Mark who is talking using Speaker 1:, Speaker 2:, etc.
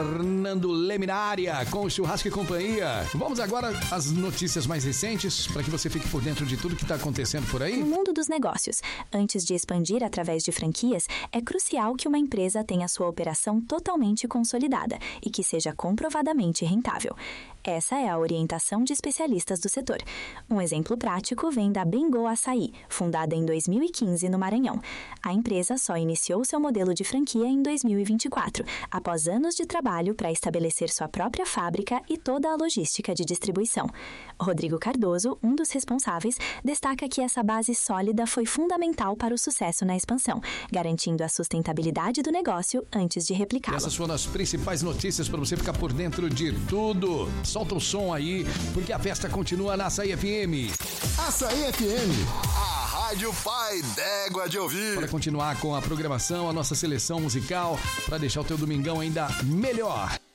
Speaker 1: Fernando Leme na área, com o Churrasco e Companhia. Vamos agora às notícias mais recentes, para que você fique por dentro de tudo que está acontecendo por aí.
Speaker 2: No mundo dos negócios, antes de expandir através de franquias, é crucial que uma empresa tenha sua operação totalmente consolidada e que seja comprovadamente rentável. Essa é a orientação de especialistas do setor. Um exemplo prático vem da Bengô Açaí, fundada em 2015 no Maranhão. A empresa só iniciou seu modelo de franquia em 2024, após anos de trabalho para estabelecer sua própria fábrica e toda a logística de distribuição. Rodrigo Cardoso, um dos responsáveis, destaca que essa base sólida foi fundamental para o sucesso na expansão, garantindo a sustentabilidade do negócio antes de replicá-lo.
Speaker 1: Essas foram as principais notícias para você ficar por dentro de tudo. Solta o som aí, porque a festa continua na Açaí FM.
Speaker 3: Açaí FM, a rádio pai d'égua de ouvir.
Speaker 1: Para continuar com a programação, a nossa seleção musical, para deixar o teu domingão ainda melhor.